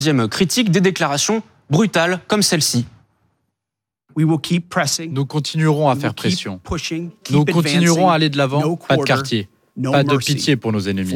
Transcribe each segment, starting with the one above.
Deuxième critique, des déclarations brutales comme celle-ci. Nous continuerons à faire pression. Nous continuerons à aller de l'avant. Pas de quartier. Pas de pitié pour nos ennemis.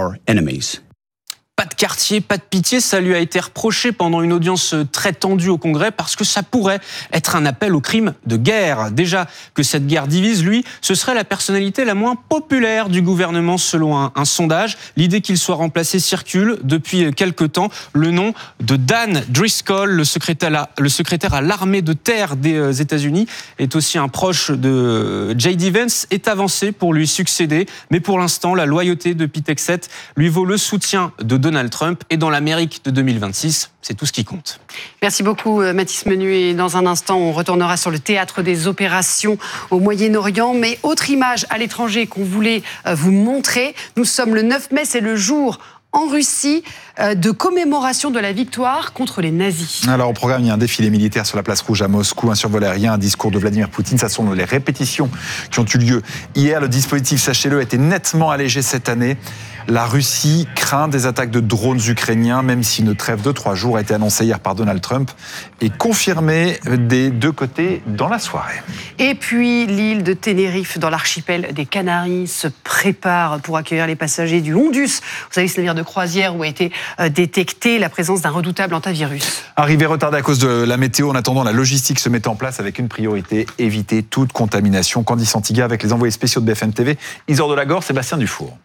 Pas de quartier, pas de pitié, ça lui a été reproché pendant une audience très tendue au Congrès parce que ça pourrait être un appel au crime de guerre. Déjà que cette guerre divise, lui, ce serait la personnalité la moins populaire du gouvernement selon un sondage. L'idée qu'il soit remplacé circule depuis quelque temps. Le nom de Dan Driscoll, le secrétaire à l'armée de terre des États-Unis, est aussi un proche de J.D. Vance, est avancé pour lui succéder. Mais pour l'instant, la loyauté de Pete Hegseth lui vaut le soutien de Donald Trump, et dans l'Amérique de 2026, c'est tout ce qui compte. Merci beaucoup Mathis Menu, et dans un instant on retournera sur le théâtre des opérations au Moyen-Orient, mais autre image à l'étranger qu'on voulait vous montrer, nous sommes le 9 mai, c'est le jour en Russie de commémoration de la victoire contre les nazis. Alors au programme, il y a un défilé militaire sur la place rouge à Moscou, un survol aérien, un discours de Vladimir Poutine. Ça sont les répétitions qui ont eu lieu hier. Le dispositif, sachez-le, a été nettement allégé cette année. La Russie craint des attaques de drones ukrainiens, même si une trêve de 3 jours a été annoncée hier par Donald Trump et confirmée des deux côtés dans la soirée. Et puis l'île de Tenerife, dans l'archipel des Canaries, se prépare pour accueillir les passagers du Hondus. Vous savez, ce navire de croisière où a été détectée la présence d'un redoutable hantavirus. Arrivée retardée à cause de la météo, en attendant, la logistique se met en place avec une priorité, éviter toute contamination. Candice Antiga avec les envoyés spéciaux de BFM TV, Isor Delagor, Sébastien Dufour.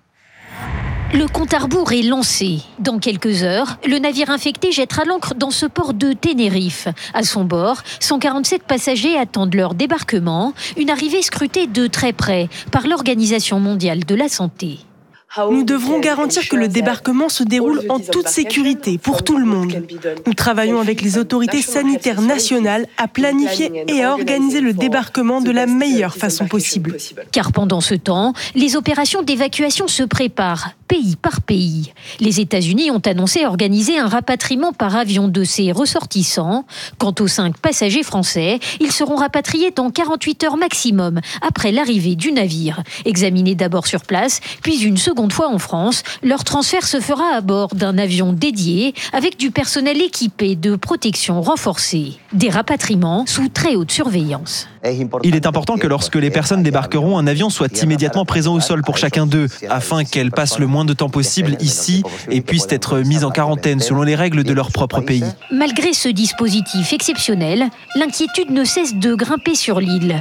Le compte à rebours est lancé. Dans quelques heures, le navire infecté jettera l'ancre dans ce port de Tenerife. À son bord, 147 passagers attendent leur débarquement, une arrivée scrutée de très près par l'Organisation mondiale de la santé. Nous devrons garantir que le débarquement se déroule en toute sécurité pour tout le monde. Nous travaillons avec les autorités sanitaires nationales à planifier et à organiser le débarquement de la meilleure façon possible. Car pendant ce temps, les opérations d'évacuation se préparent, pays par pays. Les États-Unis ont annoncé organiser un rapatriement par avion de ses ressortissants. Quant aux 5 passagers français, ils seront rapatriés dans 48 heures maximum après l'arrivée du navire. Examinés d'abord sur place, puis une seconde fois en France, leur transfert se fera à bord d'un avion dédié avec du personnel équipé de protection renforcée. Des rapatriements sous très haute surveillance. Il est important que lorsque les personnes débarqueront, un avion soit immédiatement présent au sol pour chacun d'eux, afin qu'elles passent le moins de temps possible ici et puissent être mises en quarantaine selon les règles de leur propre pays. Malgré ce dispositif exceptionnel, l'inquiétude ne cesse de grimper sur l'île.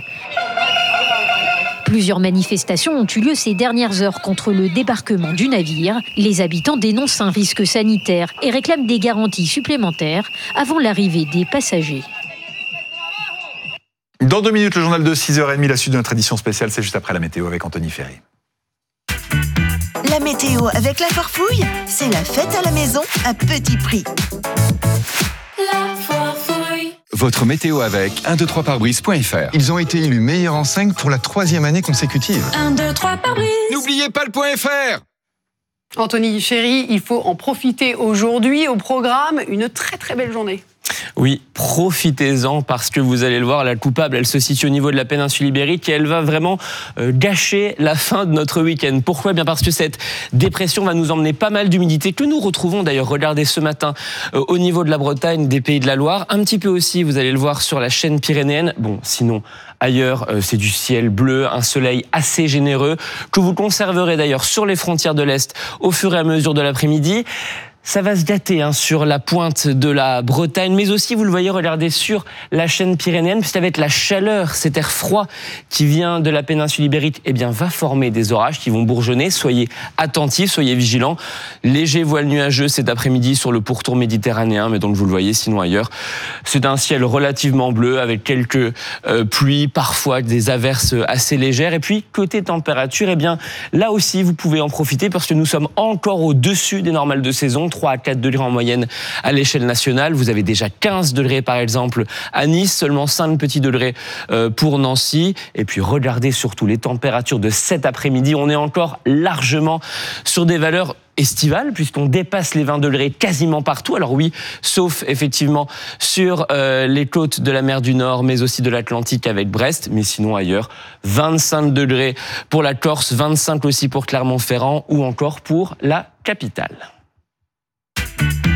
Plusieurs manifestations ont eu lieu ces dernières heures contre le débarquement du navire. Les habitants dénoncent un risque sanitaire et réclament des garanties supplémentaires avant l'arrivée des passagers. Dans 2 minutes, le journal de 6h30, la suite de notre édition spéciale, c'est juste après la météo avec Anthony Ferry. La météo avec la Farfouille, c'est la fête à la maison à petit prix. La Farfouille. Votre météo avec 123parbrise.fr. Ils ont été élus meilleurs en 5 pour la 3e année consécutive. 1, 2, 3 parbrise. N'oubliez pas le .fr. Anthony Ferry, il faut en profiter aujourd'hui. Au programme, une très très belle journée. Oui, profitez-en parce que vous allez le voir, la coupable, elle se situe au niveau de la péninsule ibérique et elle va vraiment gâcher la fin de notre week-end. Pourquoi ? Bien parce que cette dépression va nous emmener pas mal d'humidité que nous retrouvons d'ailleurs, regardez ce matin, au niveau de la Bretagne, des Pays de la Loire, un petit peu aussi, vous allez le voir, sur la chaîne pyrénéenne. Bon, sinon, ailleurs, c'est du ciel bleu, un soleil assez généreux que vous conserverez d'ailleurs sur les frontières de l'Est au fur et à mesure de l'après-midi. Ça va se gâter sur la pointe de la Bretagne, mais aussi, vous le voyez, regardez, sur la chaîne pyrénéenne, puisque avec la chaleur, cet air froid qui vient de la péninsule ibérique, eh bien, va former des orages qui vont bourgeonner. Soyez attentifs, soyez vigilants. Léger voile nuageux cet après-midi sur le pourtour méditerranéen, mais donc vous le voyez, sinon ailleurs, c'est un ciel relativement bleu avec quelques pluies, parfois des averses assez légères. Et puis, côté température, eh bien, là aussi, vous pouvez en profiter parce que nous sommes encore au-dessus des normales de saison. 3 à 4 degrés en moyenne à l'échelle nationale. Vous avez déjà 15 degrés par exemple à Nice, seulement 5 petits degrés pour Nancy. Et puis regardez surtout les températures de cet après-midi. On est encore largement sur des valeurs estivale, puisqu'on dépasse les 20 degrés quasiment partout. Alors oui, sauf effectivement sur les côtes de la mer du Nord, mais aussi de l'Atlantique avec Brest, mais sinon ailleurs, 25 degrés pour la Corse, 25 aussi pour Clermont-Ferrand ou encore pour la capitale.